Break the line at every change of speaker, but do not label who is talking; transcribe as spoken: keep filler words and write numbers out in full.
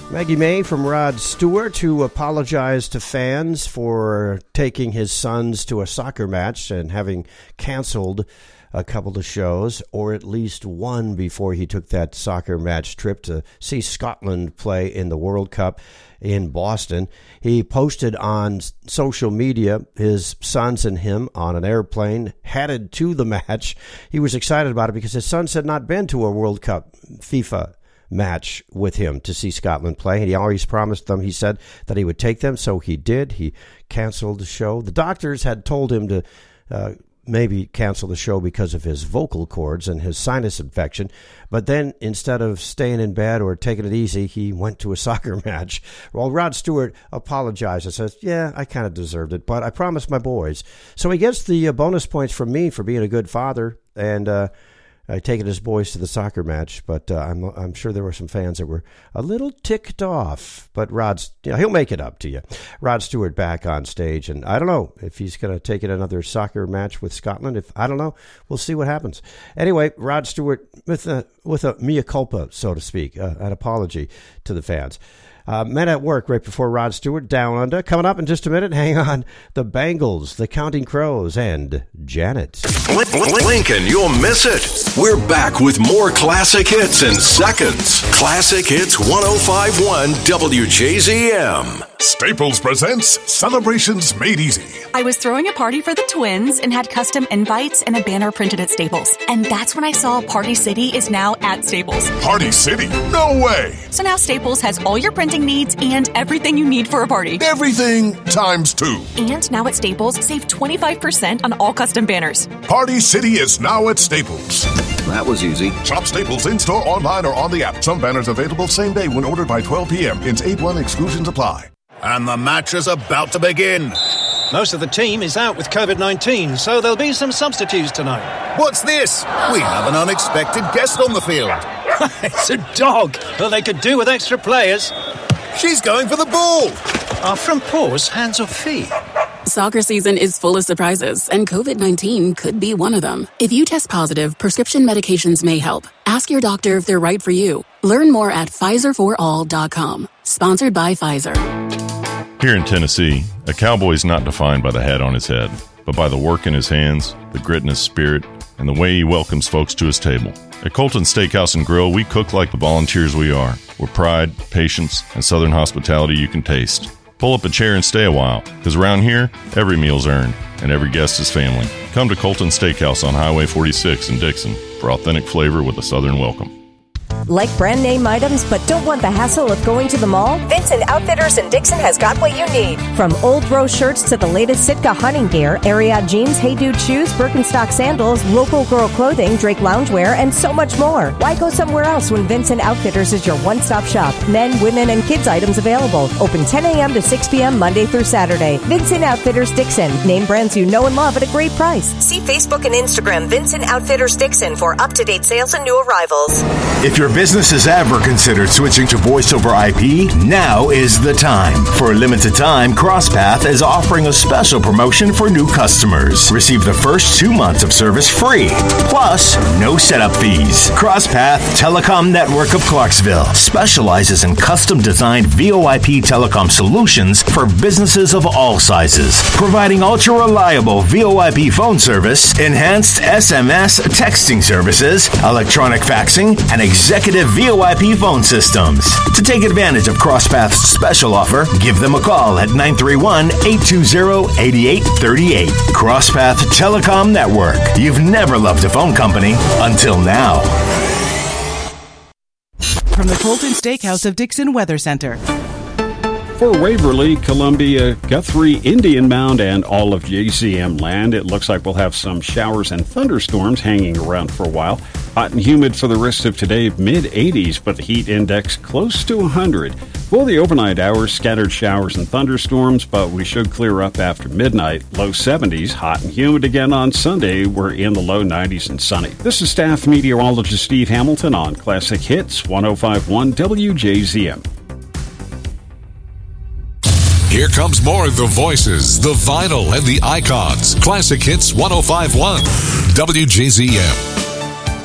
Maggie May from Rod Stewart, who apologized to fans for taking his sons to a soccer match and having canceled a couple of shows, or at least one before he took that soccer match trip to see Scotland play in the World Cup in Boston. He posted on social media his sons and him on an airplane headed to the match. He was excited about it because his sons had not been to a World Cup FIFA match with him to see Scotland play. And he always promised them, he said, that he would take them, so he did. He canceled the show. The doctors had told him to uh, maybe cancel the show because of his vocal cords and his sinus infection. But then instead of staying in bed or taking it easy, he went to a soccer match. Well, Rod Stewart apologized and says, yeah, I kind of deserved it, but I promised my boys. So he gets the uh, bonus points from me for being a good father and uh, uh, taking his boys to the soccer match. But uh, I'm I'm sure there were some fans that were a little ticked off. But Rod's, you know, he'll make it up to you. Rod Stewart back on stage, and I don't know if he's going to take it another soccer match with Scotland. If I don't know, we'll see what happens. Anyway, Rod Stewart with a with a mea culpa, so to speak, uh, an apology to the fans. Uh, Men at Work right before Rod Stewart, Down Under. Coming up in just a minute, hang on. The Bangles, the Counting Crows, and Janet.
Lincoln, you'll miss it. We're back with more classic hits in seconds. Classic Hits one oh five point one W J Z M.
Staples presents Celebrations Made Easy.
I was throwing a party for the twins and had custom invites and a banner printed at Staples. And that's when I saw Party City is now at Staples.
Party City? No way!
So now Staples has all your printing needs and everything you need for a party.
Everything times two.
And now at Staples, save twenty-five percent on all custom banners.
Party City is now at Staples.
That was easy.
Shop Staples in-store, online, or on the app. Some banners available same day when ordered by twelve p.m. Ins eight one exclusions apply.
And the match is about to begin.
Most of the team is out with covid nineteen, so there'll be some substitutes tonight.
What's this? We have an unexpected guest on the field.
It's a dog. Well, they could do with extra players.
She's going for the ball.
Are front paws hands or feet?
Soccer season is full of surprises, and covid nineteen could be one of them. If you test positive, prescription medications may help. Ask your doctor if they're right for you. Learn more at Pfizer for all dot com. Sponsored by Pfizer.
Here in Tennessee, a cowboy's not defined by the hat on his head, but by the work in his hands, the grit in his spirit, and the way he welcomes folks to his table. At Colton Steakhouse and Grill, we cook like the volunteers we are, with pride, patience, and southern hospitality you can taste. Pull up a chair and stay a while, because around here, every meal's earned, and every guest is family. Come to Colton Steakhouse on Highway forty-six in Dixon for authentic flavor with a southern welcome.
Like brand name items but don't want the hassle of going to the mall? Vincent Outfitters in Dixon has got what you need. From Old Rose shirts to the latest Sitka hunting gear, Ariat jeans, Hey Dude shoes, Birkenstock sandals, local girl clothing, Drake loungewear, and so much more. Why go somewhere else when Vincent Outfitters is your one-stop shop? Men, women, and kids items available. Open ten a.m. to six p.m. Monday through Saturday. Vincent Outfitters Dixon. Name brands you know and love at a great price. See Facebook and Instagram Vincent Outfitters Dixon for up-to-date sales and new arrivals.
If your business has ever considered switching to voice over I P, now is the time. For a limited time, CrossPath is offering a special promotion for new customers. Receive the first two months of service free, plus no setup fees. CrossPath Telecom Network of Clarksville specializes in custom-designed V O I P telecom solutions for businesses of all sizes, providing ultra-reliable V O I P phone service, enhanced S M S texting services, electronic faxing, and executive V O I P phone systems. To take advantage of CrossPath's special offer, give them a call at nine three one, eight two zero, eight eight three eight. CrossPath Telecom Network. You've never loved a phone company until now.
From the Colton Steakhouse of Dixon Weather Center.
For Waverly, Columbia, Guthrie, Indian Mound, and all of J C M land, it looks like we'll have some showers and thunderstorms hanging around for a while. Hot and humid for the rest of today, mid eighties, but the heat index close to one hundred. For the overnight hours, scattered showers and thunderstorms, but we should clear up after midnight. Low seventies, hot and humid again on Sunday. We're in the low nineties and sunny. This is staff meteorologist Steve Hamilton on Classic Hits one oh five point one W J Z M.
Here comes more of the voices, the vinyl, and the icons. Classic Hits one oh five point one W J Z M.